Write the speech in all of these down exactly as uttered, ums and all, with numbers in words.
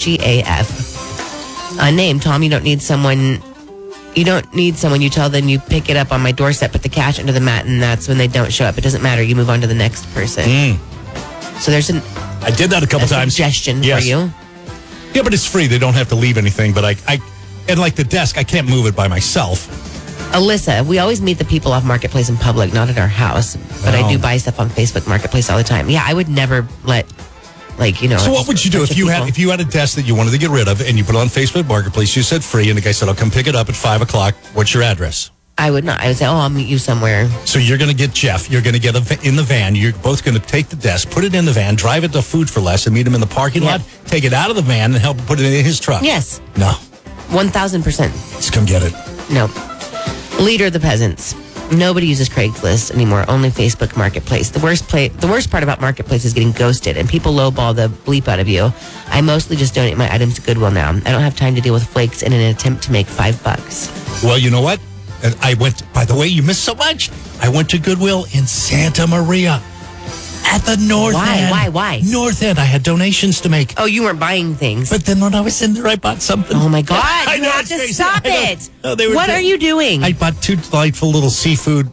sketchy A F. Unnamed, Tom, you don't need someone... You don't need someone. You tell them you pick it up on my doorstep, put the cash under the mat, and that's when they don't show up. It doesn't matter. You move on to the next person. Mm. So there's an... I did that a couple a times. Suggestion yes. for you. Yeah, but it's free. They don't have to leave anything. But I, I, and like the desk, I can't move it by myself. Alyssa, we always meet the people off Marketplace in public, not at our house. But Oh. I do buy stuff on Facebook Marketplace all the time. Yeah, I would never let... Like, you know. So what would you do if you people. had if you had a desk that you wanted to get rid of and you put it on Facebook Marketplace? You said free, and the guy said, "I'll come pick it up at five o'clock. What's your address?" I would not. I would say, "Oh, I'll meet you somewhere." So you're going to get Jeff. You're going to get a, in the van. You're both going to take the desk, put it in the van, drive it to Food for Less, and meet him in the parking Yeah. lot. Take it out of the van and help him put it in his truck. Yes, No. one thousand percent. Just come get it. No. Leader of the peasants. Nobody uses Craigslist anymore. Only Facebook Marketplace. The worst play, the worst part about Marketplace is getting ghosted, and people lowball the bleep out of you. I mostly just donate my items to Goodwill now. I don't have time to deal with flakes in an attempt to make five bucks. Well, you know what? And I went. By the way, you missed so much. I went to Goodwill in Santa Maria, at the North Why? End. Why? Why? North End. I had donations to make. Oh, you weren't buying things. But then when I was in there, I bought something. Oh my God! I You know, have it's to crazy. stop I know. it. No, they were what great. are you doing? I bought two delightful little seafood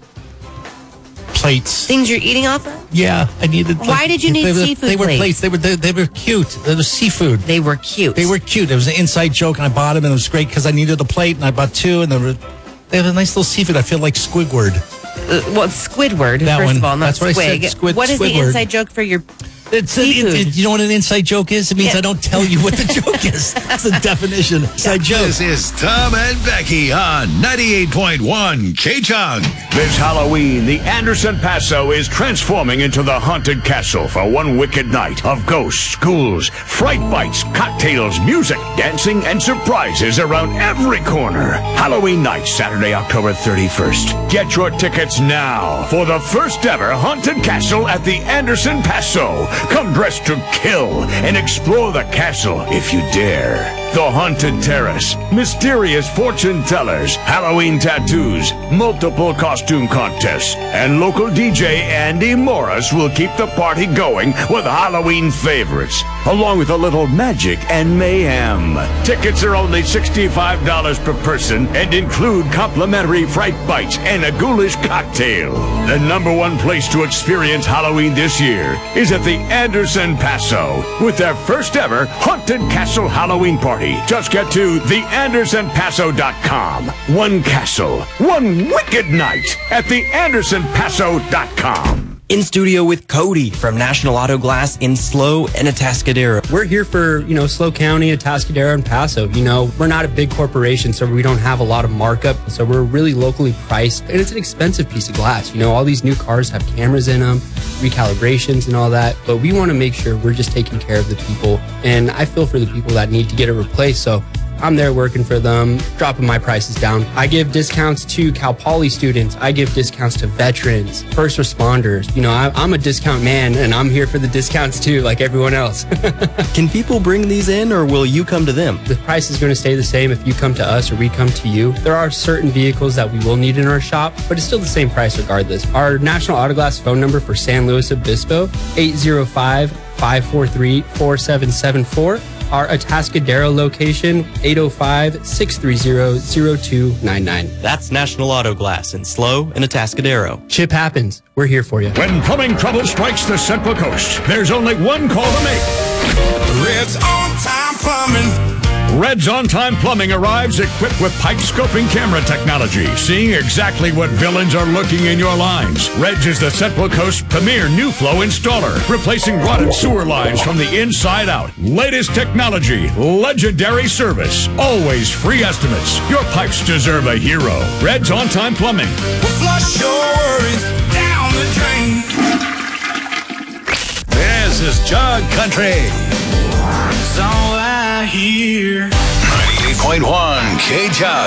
plates. Things you're eating off of? Yeah, I needed. Why like, did you need they were, seafood They were plates? plates. They were they, they were cute. They were seafood. They were cute. They were cute. It was an inside joke, and I bought them, and it was great because I needed a plate, and I bought two, and they were they have a nice little seafood. I feel like Squidward. Uh, well, Squidward, That first one. of all, not That's what I said, Squig. Squid- what is the Squidward. inside joke for your It's a, seafood? it, it, you know what an inside joke is? It means Yeah. I don't tell you what the joke is. That's the definition. Inside joke. This is Tom and Becky on ninety-eight point one K-Chung. This Halloween, the Anderson Paso is transforming into the haunted castle for one wicked night of ghosts, ghouls, fright bites, cocktails, music, dancing, and surprises around every corner. Halloween night, Saturday, October thirty-first. Get your tickets now for the first ever haunted castle at the Anderson Paso. Come dressed to kill and explore the castle if you dare. The Haunted Terrace, mysterious fortune tellers, Halloween tattoos, multiple costume contests, and local D J Andy Morris will keep the party going with Halloween favorites, along with a little magic and mayhem. Tickets are only sixty-five dollars per person and include complimentary fright bites and a ghoulish cocktail. The number one place to experience Halloween this year is at the Anderson Paso with their first ever Haunted Castle Halloween party. Just get to the anderson paso dot com. One castle, one wicked night at the anderson paso dot com. In studio with Cody from National Auto Glass in SLO and Atascadero. We're here for, you know, SLO County, Atascadero, and Paso. You know, we're not a big corporation, so we don't have a lot of markup. So we're really locally priced, and it's an expensive piece of glass. You know, all these new cars have cameras in them, recalibrations and all that, but we want to make sure we're just taking care of the people. And I feel for the people that need to get it replaced, so I'm there working for them, dropping my prices down. I give discounts to Cal Poly students. I give discounts to veterans, first responders. You know, I, I'm a discount man, and I'm here for the discounts too, like everyone else. Can people bring these in, or will you come to them? The price is going to stay the same if you come to us or we come to you. There are certain vehicles that we will need in our shop, but it's still the same price regardless. Our National Auto Glass phone number for San Luis Obispo, eight zero five, five four three, four seven seven four. Our Atascadero location, eight oh five, six three zero, zero two nine nine. That's National Auto Glass in SLO and Atascadero. Chip happens. We're here for you. When plumbing trouble strikes the Central Coast, there's only one call to make. Red's On Time Plumbing. Red's On Time Plumbing arrives equipped with pipe scoping camera technology, seeing exactly what villains are looking in your lines. Red's is the Central Coast premier new flow installer, replacing rotted sewer lines from the inside out. Latest technology, legendary service, always free estimates. Your pipes deserve a hero. Red's On Time Plumbing. We'll flush your worries down the drain. This is Jug Country. That's all I hear. ninety-eight point one K-Jug.